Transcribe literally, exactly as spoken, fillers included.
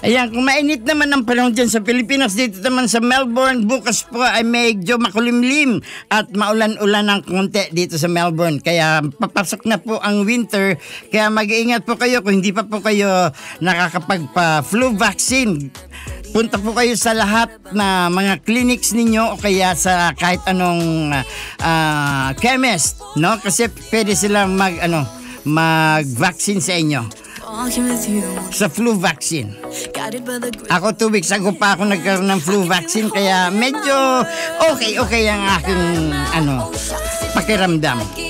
Ayan, kung mainit naman ang panahon dyan sa Pilipinas, dito naman sa Melbourne, bukas po ay medyo makulimlim at maulan-ulan ng konti dito sa Melbourne. Kaya papasok na po ang winter, kaya mag-iingat po kayo kung hindi pa po kayo nakakapagpa-flu vaccine. Punta po kayo sa lahat na mga clinics ninyo o kaya sa kahit anong uh, chemist, no? Kasi pwede silang mag, ano, mag-vaccine sa inyo. Sa flu vaccine. Ako two weeks ago pa ako nagkaroon ng flu vaccine, kaya medyo okay okay ang aking ano pakiramdam.